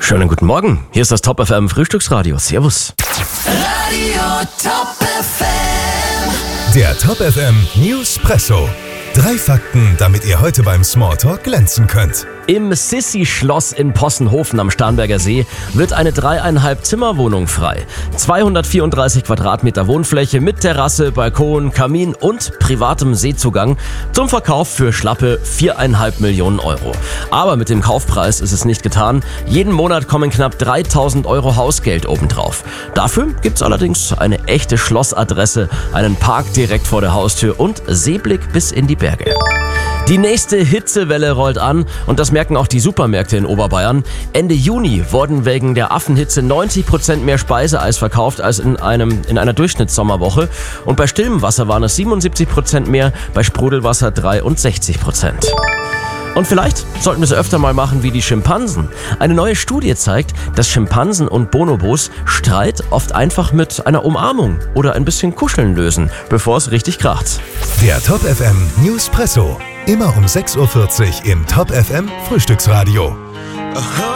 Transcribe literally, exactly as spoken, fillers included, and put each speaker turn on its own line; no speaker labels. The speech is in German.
Schönen guten Morgen, hier ist das Top F M Frühstücksradio. Servus.
Radio Top F M.
Der Top F M Newspresso. Drei Fakten, damit ihr heute beim Smalltalk glänzen könnt.
Im Sissi-Schloss in Possenhofen am Starnberger See wird eine dreieinhalb Zimmerwohnung frei. zweihundertvierunddreißig Quadratmeter Wohnfläche mit Terrasse, Balkon, Kamin und privatem Seezugang zum Verkauf für schlappe viereinhalb Millionen Euro. Aber mit dem Kaufpreis ist es nicht getan. Jeden Monat kommen knapp dreitausend Euro Hausgeld obendrauf. Dafür gibt's allerdings eine echte Schlossadresse, einen Park direkt vor der Haustür und Seeblick bis in die Berge. Die nächste Hitzewelle rollt an und das merken auch die Supermärkte in Oberbayern. Ende Juni wurden wegen der Affenhitze neunzig Prozent mehr Speiseeis verkauft als in, einem, in einer Durchschnittssommerwoche. Und bei stillem Wasser waren es siebenundsiebzig Prozent mehr, bei Sprudelwasser dreiundsechzig Prozent. Und vielleicht sollten wir es öfter mal machen wie die Schimpansen. Eine neue Studie zeigt, dass Schimpansen und Bonobos Streit oft einfach mit einer Umarmung oder ein bisschen Kuscheln lösen, bevor es richtig kracht.
Der Top F M Newspresso. Immer um sechs Uhr vierzig im Top F M Frühstücksradio.